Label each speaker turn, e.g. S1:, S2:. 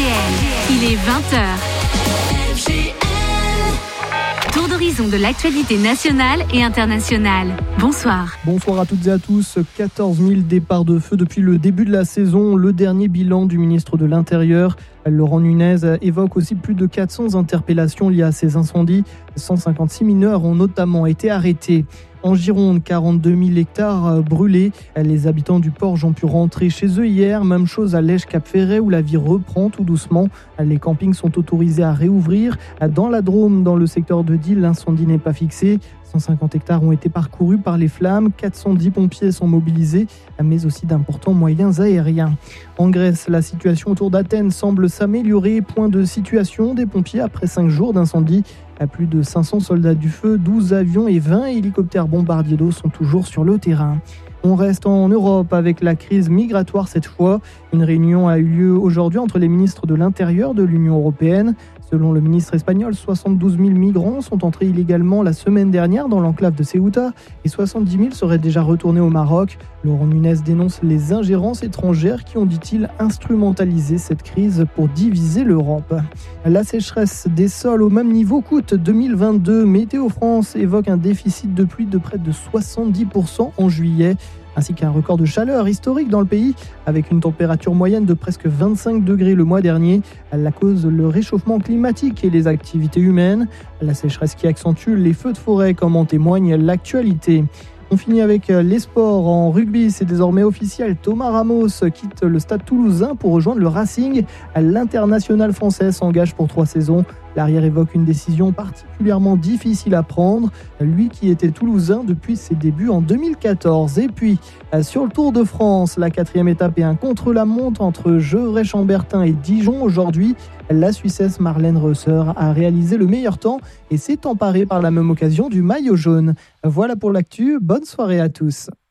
S1: Il est 20h. Tour d'horizon de l'actualité nationale et internationale. Bonsoir.
S2: Bonsoir à toutes et à tous. 14 000 départs de feu depuis le début de la saison. Le dernier bilan du ministre de l'Intérieur, Laurent Nunez, évoque aussi plus de 400 interpellations liées à ces incendies. 156 mineurs ont notamment été arrêtés. En Gironde, 42 000 hectares brûlés. Les habitants du Porge ont pu rentrer chez eux hier. Même chose à Lège-Cap-Ferret où la vie reprend tout doucement. Les campings sont autorisés à réouvrir. Dans la Drôme, dans le secteur de Dille, l'incendie n'est pas fixé. 150 hectares ont été parcourus par les flammes, 410 pompiers sont mobilisés, mais aussi d'importants moyens aériens. En Grèce, la situation autour d'Athènes semble s'améliorer. Point de situation des pompiers après 5 jours d'incendie. Plus de 500 soldats du feu, 12 avions et 20 hélicoptères bombardiers d'eau sont toujours sur le terrain. On reste en Europe avec la crise migratoire cette fois. Une réunion a eu lieu aujourd'hui entre les ministres de l'Intérieur de l'Union européenne. Selon le ministre espagnol, 72 000 migrants sont entrés illégalement la semaine dernière dans l'enclave de Ceuta et 70 000 seraient déjà retournés au Maroc. Laurent Nunez dénonce les ingérences étrangères qui ont, dit-il, instrumentalisé cette crise pour diviser l'Europe. La sécheresse des sols au même niveau qu'août 2022. Météo France évoque un déficit de pluie de près de 70% en juillet, ainsi qu'un record de chaleur historique dans le pays, avec une température moyenne de presque 25 degrés le mois dernier. La cause, le réchauffement climatique et les activités humaines. La sécheresse qui accentue les feux de forêt, comme en témoigne l'actualité. On finit avec les sports. En rugby, c'est désormais officiel. Thomas Ramos quitte le Stade Toulousain pour rejoindre le Racing. L'international français s'engage pour 3 saisons. L'arrière évoque une décision particulièrement difficile à prendre, lui qui était toulousain depuis ses débuts en 2014. Et puis, sur le Tour de France, la 4e étape est un contre-la-montre entre Gevrey-Chambertin et Dijon aujourd'hui. La Suissesse Marlène Reusser a réalisé le meilleur temps et s'est emparée par la même occasion du maillot jaune. Voilà pour l'actu, bonne soirée à tous.